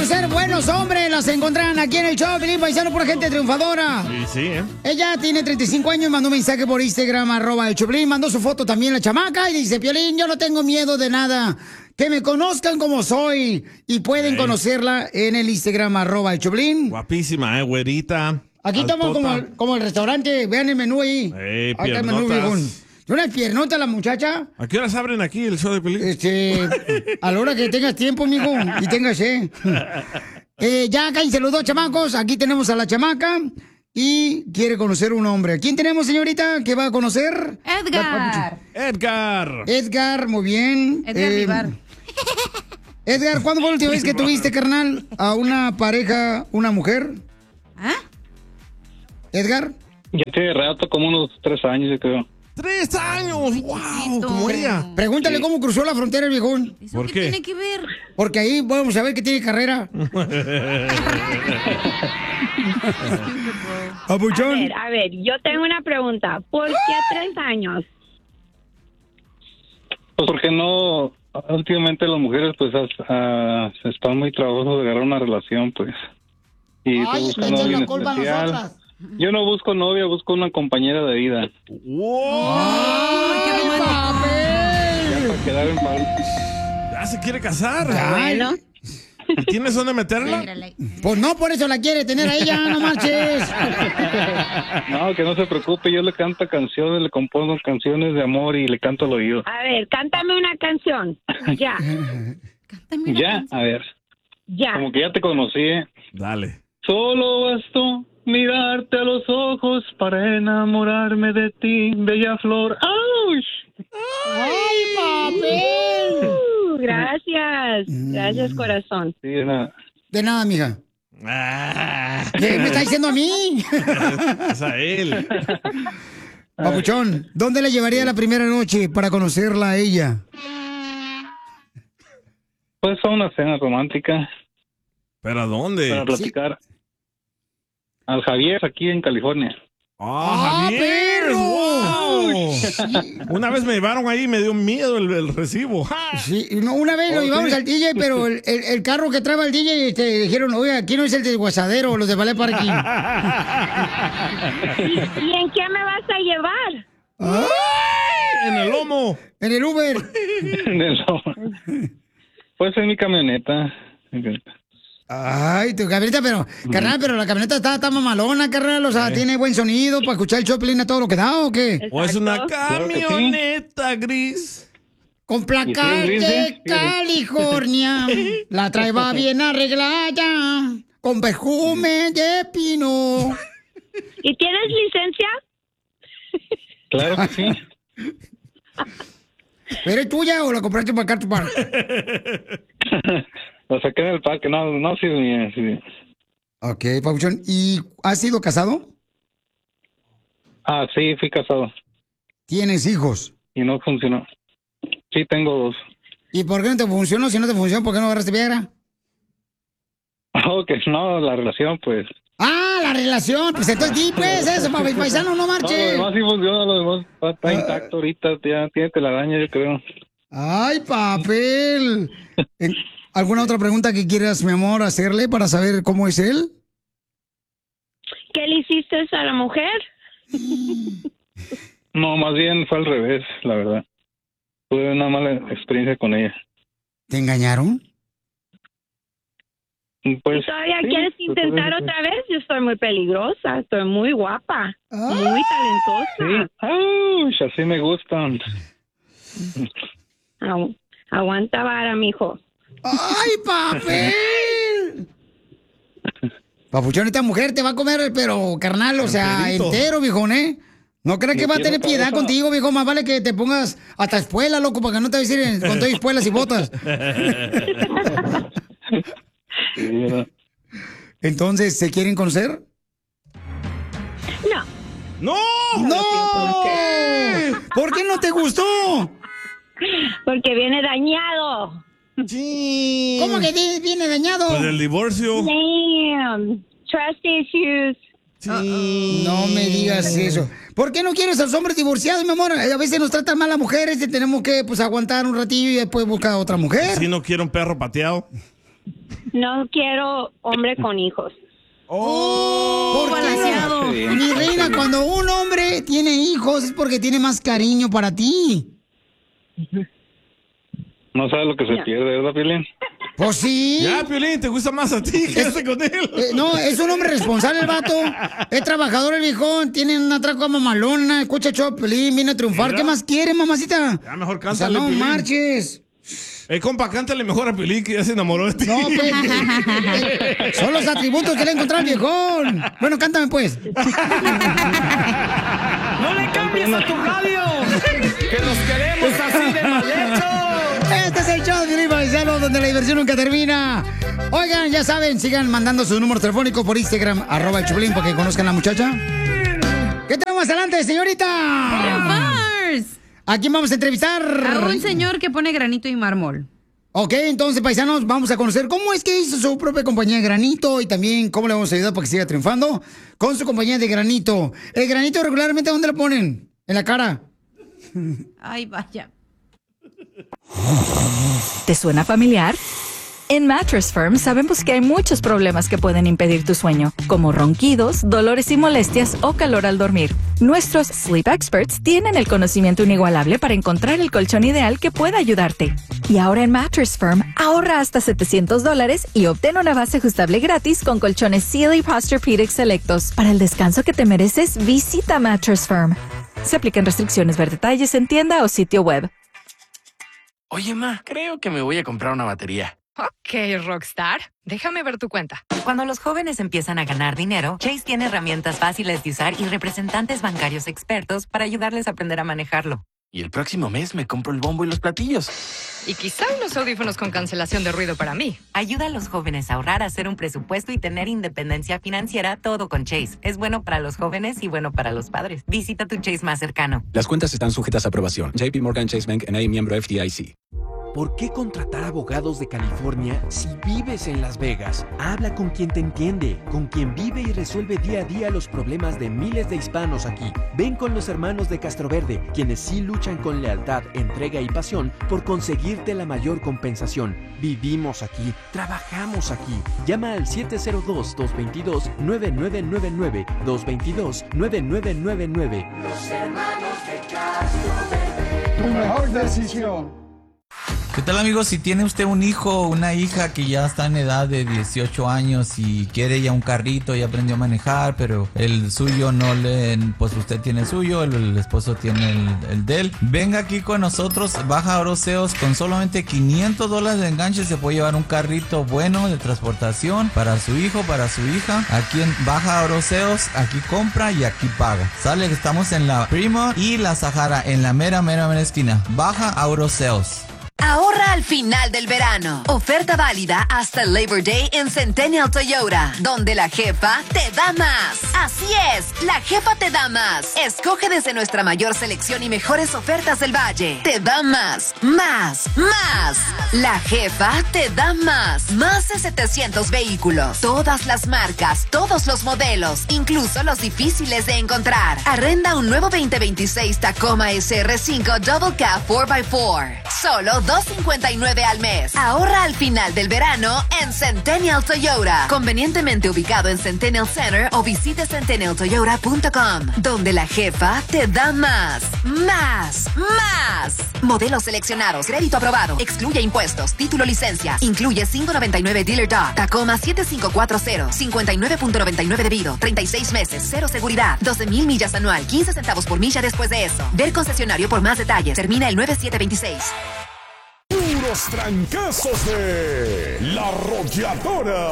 conocer buenos hombres, los encontrarán aquí en el show, Piolín, paisano, por gente triunfadora. Sí, Ella tiene 35 años, mandó un mensaje por Instagram, @el Choplin, mandó su foto también la chamaca y dice, Piolín, yo no tengo miedo de nada, que me conozcan como soy. Y pueden conocerla en el Instagram, @el Choplin. Guapísima, güerita. Aquí estamos como el restaurante, vean el menú ahí. Acá el menú, viejón. Una piernota la muchacha. ¿A qué horas abren aquí el show de Piolín? A la hora que tengas tiempo, mijo, y tengas ya cállense los dos chamacos. Aquí tenemos a la chamaca y quiere conocer un hombre. ¿A quién tenemos, señorita, que va a conocer? Edgar, muy bien. Edgar Vivar. Edgar, ¿cuándo fue la última vez que tuviste, carnal, a una pareja, una mujer? ¿Ah? Edgar. Ya tiene rato, como unos 3 años, yo creo. 3 años, wow, como ella. Pregúntale cómo cruzó la frontera el viejón. ¿Por qué? Tiene que ver. Porque ahí vamos a ver que tiene carrera. Papuchón. A ver, yo tengo una pregunta. ¿Por qué 3 años? Pues porque no, últimamente las mujeres pues están muy trabajosos de agarrar una relación, pues. Y estoy buscando a alguien especial. Yo no busco novia, busco una compañera de vida. ¡Ay, papel! Ya para quedar en paz. Ya se quiere casar. Bueno. ¿Tienes dónde meterla? Pues no, por eso la quiere tener a ella, no marches. No, que no se preocupe, yo le canto canciones, le compongo canciones de amor y le canto al oído. A ver, cántame una canción. Ya. Ya, a ver. Ya. Como que ya te conocí, ¿eh? Dale. Solo bastó mirarte a los ojos para enamorarme de ti, bella flor. ¡Ay! ¡Ay, papel! Gracias. Gracias, corazón. Sí, de nada. De nada, mija. ¿Qué me está diciendo a mí? Es a él. Papuchón, ¿dónde la llevaría la primera noche para conocerla a ella? Pues a una cena romántica. ¿Pero a dónde? Para platicar. Al Javier, aquí en California. ¡Ah, Javier! perro! ¡Wow! Una vez me llevaron ahí y me dio miedo el recibo. Sí, no, una vez lo llevamos al DJ, pero el carro que trae el DJ dijeron, oye, aquí no es el de Guasadero o los de Ballet Parking. ¿Y en qué me vas a llevar? ¡En el lomo! En el Uber. En el lomo. Pues en mi camioneta. Ay, tu camioneta, pero, carnal, pero la camioneta está mamalona, carnal, o sea, tiene buen sonido para escuchar el Choplin a todo lo que da, ¿o qué? ¿O es una Claro que sí. camioneta gris? Con placa ¿Y si es gris, de California, la trae va bien arreglada, con perfume de pino. ¿Y tienes licencia? Claro que sí. ¿Pero es tuya o la compraste para acá tu par? La saqué en el parque. No, sí es mía. Sí. Ok, Pabuchón. ¿Y has sido casado? Ah, sí, fui casado. ¿Tienes hijos? Y no funcionó. Sí, tengo 2. ¿Y por qué no te funcionó? Si no te funcionó, ¿por qué no agarraste Viagra? Oh, que no, la relación, pues. ¡Ah, la relación! Pues entonces di, pues, eso, paisano, no No, lo marche. demás sí funciona, lo demás está intacto ahorita. Ya tiene telaraña, yo creo. ¡Ay, papel! ¿Alguna otra pregunta que quieras, mi amor, hacerle para saber cómo es él? ¿Qué le hiciste a la mujer? No, más bien fue al revés, la verdad. Tuve una mala experiencia con ella. ¿Te engañaron? Pues, ¿Todavía sí, quieres pues, intentar pues, otra vez? Yo estoy muy peligrosa, estoy muy guapa, muy talentosa. Sí, ¡ay! Así me gustan. Aguanta vara, mijo. ¡Ay, papel! Papuchón, esta mujer te va a comer, pero carnal, o sea, entero, viejón, ¿eh? No creas que va a tener piedad contigo, viejo. Más vale que te pongas hasta espuela, loco, para que no te vayas a ir con todas espuelas y botas. Entonces, ¿se quieren conocer? No. ¡No! ¡No! ¿Por qué no te gustó? Porque viene dañado. Sí. ¿Cómo que viene dañado? Pues el divorcio. Damn. Trust issues. Sí. No me digas eso. ¿Por qué no quieres a los hombres divorciados, mi amor? A veces nos tratan mal las mujeres y tenemos que pues aguantar un ratillo y después buscar a otra mujer. Si no quiero un perro pateado. No quiero hombre con hijos. ¿Por qué no? Mi reina, cuando un hombre tiene hijos es porque tiene más cariño para ti. No sabe lo que se pierde, ¿verdad, Piolín? Pues sí. Ya, Piolín, ¿te gusta más a ti? Quédate con él. No, es un hombre responsable el vato. Es trabajador el viejón. Tiene una traca mamalona. Escucha, Piolín, viene a triunfar. ¿Qué más quiere, mamacita? Ya, mejor cántale, no Piolín. Marches. Compa, cántale mejor a Piolín, que ya se enamoró de ti. No, pues. Son los atributos que le encontró el viejón. Bueno, cántame, pues. ¡No le cambies a tu radio! ¡Que nos queremos así de mal hecho! Este es el show de Piolín, paisano, donde la diversión nunca termina. Oigan, ya saben, sigan mandando sus números telefónicos por Instagram, @el Choplin, para que conozcan a la muchacha. ¿Qué tenemos adelante, señorita? ¿A quién vamos a entrevistar? A un señor que pone granito y mármol. Ok, entonces, paisanos, vamos a conocer cómo es que hizo su propia compañía de granito y también cómo le vamos a ayudar para que siga triunfando con su compañía de granito. El granito regularmente, ¿dónde lo ponen? ¿En la cara? Ay, vaya. ¿Te suena familiar? En Mattress Firm sabemos que hay muchos problemas que pueden impedir tu sueño, como ronquidos, dolores y molestias o calor al dormir. Nuestros Sleep Experts tienen el conocimiento inigualable para encontrar el colchón ideal que pueda ayudarte. Y ahora en Mattress Firm, ahorra hasta $700 y obtén una base ajustable gratis con colchones Sealy Posturepedic selectos. Para el descanso que te mereces, visita Mattress Firm. Se aplican restricciones, ver detalles en tienda o sitio web. Oye, ma, creo que me voy a comprar una batería. Ok, Rockstar. Déjame ver tu cuenta. Cuando los jóvenes empiezan a ganar dinero, Chase tiene herramientas fáciles de usar y representantes bancarios expertos para ayudarles a aprender a manejarlo. Y el próximo mes me compro el bombo y los platillos. Y quizá unos audífonos con cancelación de ruido para mí. Ayuda a los jóvenes a ahorrar, hacer un presupuesto y tener independencia financiera, todo con Chase. Es bueno para los jóvenes y bueno para los padres. Visita tu Chase más cercano. Las cuentas están sujetas a aprobación. JP Morgan Chase Bank N.A. miembro FDIC. ¿Por qué contratar abogados de California si vives en Las Vegas? Habla con quien te entiende, con quien vive y resuelve día a día los problemas de miles de hispanos aquí. Ven con los hermanos de Castroverde, quienes sí luchan con lealtad, entrega y pasión por conseguirte la mayor compensación. Vivimos aquí, trabajamos aquí. Llama al 702-222-9999, 222-9999. Los hermanos de Castroverde. Tu mejor decisión. ¿Qué tal, amigos? Si tiene usted un hijo o una hija que ya está en edad de 18 años y quiere ya un carrito, ya aprendió a manejar, pero el suyo no pues usted tiene el suyo, el esposo tiene el de él, venga aquí con nosotros, baja a Oroseos, con solamente $500 de enganche se puede llevar un carrito bueno de transportación para su hijo, para su hija. Aquí en Baja Oroseos, aquí compra y aquí paga. Sale, estamos en la Prima y la Sahara, en la mera esquina. Baja a Oroseos. Ahorra al final del verano. Oferta válida hasta el Labor Day en Centennial Toyota, donde la jefa te da más. Así es, la jefa te da más. Escoge desde nuestra mayor selección y mejores ofertas del Valle. Te da más, más, más. La jefa te da más. Más de 700 vehículos. Todas las marcas, todos los modelos, incluso los difíciles de encontrar. Arrenda un nuevo 2026 Tacoma SR5 Double Cab 4x4. Solo $2.59 al mes. Ahorra al final del verano en Centennial Toyota. Convenientemente ubicado en Centennial Center o visite centennialtoyota.com, donde la jefa te da más, más, más. Modelos seleccionados, crédito aprobado, excluye impuestos, título, licencia, incluye $5.99 Dealer Dog, Tacoma 7540, 59.99 debido, 36 meses, cero seguridad, 12,000 millas anual, 15 centavos por milla después de eso. Ver concesionario por más detalles. Termina el 9726. Puros trancazos de La Arrolladora.